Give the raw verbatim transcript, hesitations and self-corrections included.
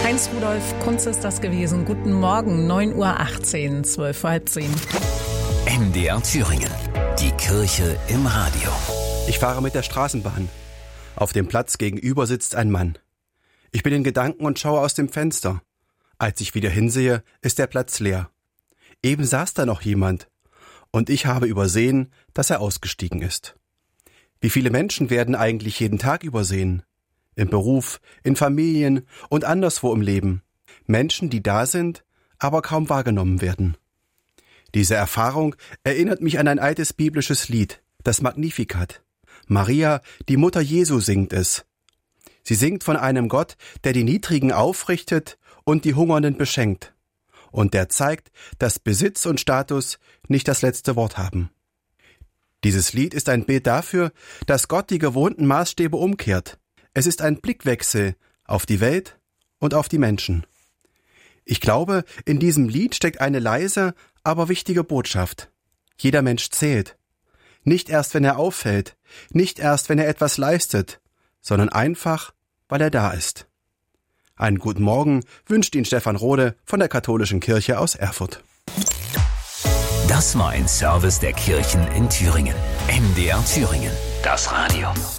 Heinz Rudolf Kunz ist das gewesen. Guten Morgen, neun Uhr achtzehn, zwölf vor halb zehn. M D R Thüringen. Die Kirche im Radio. Ich fahre mit der Straßenbahn. Auf dem Platz gegenüber sitzt ein Mann. Ich bin in Gedanken und schaue aus dem Fenster. Als ich wieder hinsehe, ist der Platz leer. Eben saß da noch jemand. Und ich habe übersehen, dass er ausgestiegen ist. Wie viele Menschen werden eigentlich jeden Tag übersehen? Im Beruf, in Familien und anderswo im Leben. Menschen, die da sind, aber kaum wahrgenommen werden. Diese Erfahrung erinnert mich an ein altes biblisches Lied, das Magnificat. Maria, die Mutter Jesu, singt es. Sie singt von einem Gott, der die Niedrigen aufrichtet und die Hungernden beschenkt. Und der zeigt, dass Besitz und Status nicht das letzte Wort haben. Dieses Lied ist ein Bild dafür, dass Gott die gewohnten Maßstäbe umkehrt. Es ist ein Blickwechsel auf die Welt und auf die Menschen. Ich glaube, in diesem Lied steckt eine leise, aber wichtige Botschaft. Jeder Mensch zählt. Nicht erst, wenn er auffällt, nicht erst, wenn er etwas leistet, sondern einfach, weil er da ist. Einen guten Morgen wünscht Ihnen Stefan Rode von der Katholischen Kirche aus Erfurt. Das war ein Service der Kirchen in Thüringen. M D R Thüringen. Das Radio.